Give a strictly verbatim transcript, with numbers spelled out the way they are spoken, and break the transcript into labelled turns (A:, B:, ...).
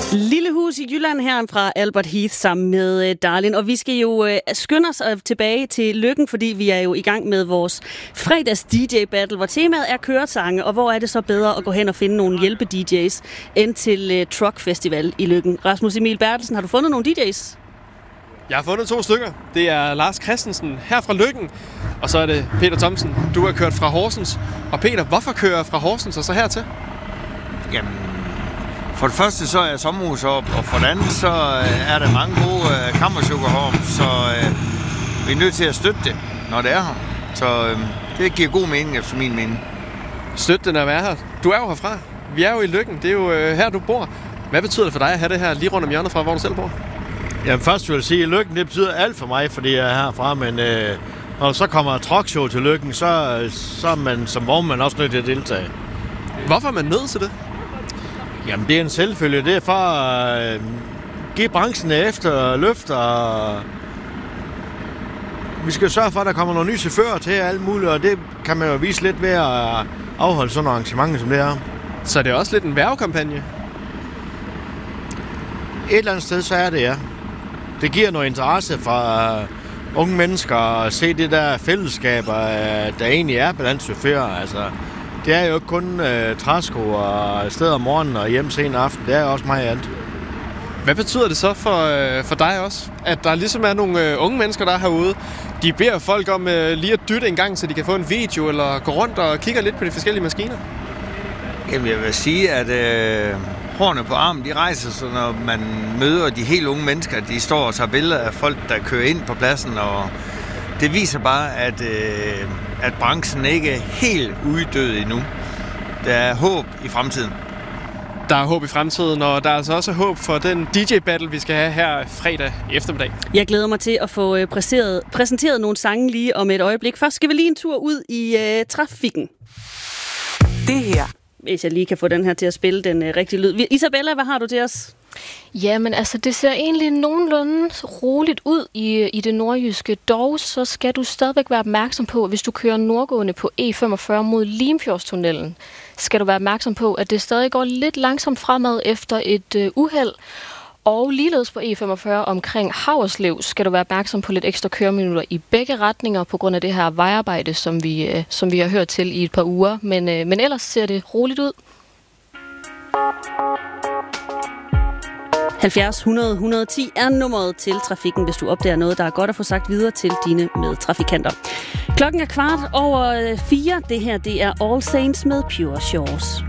A: Lille hus i Jylland her fra Albert Heath sammen med Darlin. Og vi skal jo øh, skynde os tilbage til Løkken, fordi vi er jo i gang med vores fredags D J-battle, hvor temaet er køresange. Og hvor er det så bedre at gå hen og finde nogle hjælpe-D J's end til øh, Truck Festival i Løkken. Rasmus Emil Bertelsen, har du fundet nogle D J's?
B: Jeg har fundet to stykker. Det er Lars Christensen her fra Løkken, og så er det Peter Thomsen. Du har kørt fra Horsens. Og Peter, hvorfor kører fra Horsens og så hertil?
C: Jamen, for det første så er jeg sommerhus op, og for det andet så er der mange gode uh, kammersugarhorn, så uh, vi er nødt til at støtte det, når det er her. Så uh, det giver god mening efter min mening.
B: Støtte det, når vi er her. Du er jo herfra. Vi er jo i Løkken. Det er jo uh, her, du bor. Hvad betyder det for dig at have det her lige rundt om hjørnet fra, hvor du selv bor?
D: Jamen først vil jeg sige, at Løkken det betyder alt for mig, fordi jeg er herfra, men øh, når så kommer et truckshow til Løkken, så, så er man som vognmand også nødt til at deltage.
B: Hvorfor er man nødt til det?
D: Jamen det er en selvfølge. Det er for at øh, give branchen efter løfter. Og vi skal sørge for, at der kommer nogle nye chauffører til alt muligt, og det kan man jo vise lidt ved at afholde sådan nogle arrangementer, som det er.
B: Så det er også lidt en værvekampagne?
D: Et eller andet sted, så er det, ja. Det giver noget interesse fra unge mennesker at se det der fællesskaber, der egentlig er blandt chauffører. Altså, det er jo ikke kun uh, træsko og sted om morgenen og hjem sen aften. Det er også meget andet.
B: Hvad betyder det så for, uh, for dig også? At der ligesom er nogle uh, unge mennesker, der er herude. De beder folk om uh, lige at dytte en gang, så de kan få en video eller gå rundt og kigge lidt på de forskellige maskiner.
C: Jamen, jeg vil sige, at øh, hårene på armen, de rejser sig, når man møder de helt unge mennesker. De står og tager billeder af folk, der kører ind på pladsen, og det viser bare, at, øh, at branchen ikke er helt uddød endnu. Der er håb i fremtiden.
B: Der er håb i fremtiden, og der er altså også håb for den D J-battle, vi skal have her fredag eftermiddag.
A: Jeg glæder mig til at få præsenteret, præsenteret nogle sange lige om et øjeblik. Først skal vi lige en tur ud i øh, trafikken.
E: Det her.
A: Hvis jeg lige kan få den her til at spille den øh, rigtige lyd. Isabella, hvad har du til os?
F: Jamen, altså, det ser egentlig nogenlunde roligt ud i, i det nordjyske. Dog så skal du stadigvæk være opmærksom på, at hvis du kører nordgående på E femogfyrre mod Limfjordstunnelen, skal du være opmærksom på, at det stadig går lidt langsomt fremad efter et øh, uheld. Og ligeledes på E femogfyrre omkring Haverslev skal du være opmærksom på lidt ekstra køreminutter i begge retninger på grund af det her vejarbejde, som vi, øh, som vi har hørt til i et par uger. Men, øh, men ellers ser det roligt ud.
A: halvfjerds hundrede et hundrede og ti er nummeret til trafikken, hvis du opdager noget, der er godt at få sagt videre til dine medtrafikanter. Klokken er kvart over fire. Det her det er All Saints med Pure Shores.